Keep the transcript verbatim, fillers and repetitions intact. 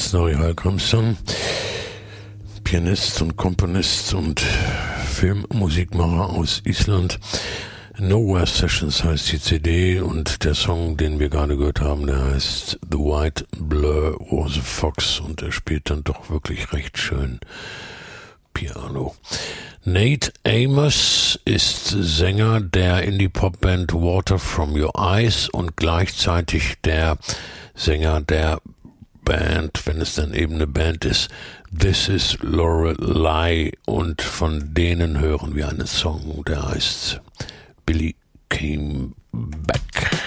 Snorri Hallgrímsson, Pianist und Komponist und Filmmusikmacher aus Island. Nowhere Sessions heißt die C D und der Song, den wir gerade gehört haben, der heißt The White Blur Was a Fox und er spielt dann doch wirklich recht schön Piano. Nate Amos ist Sänger der Indie-Pop-Band Water From Your Eyes und gleichzeitig der Sänger der Band, wenn es dann eben eine Band ist, This Is Lorelei, und von denen hören wir einen Song, der heißt Billy Came Back.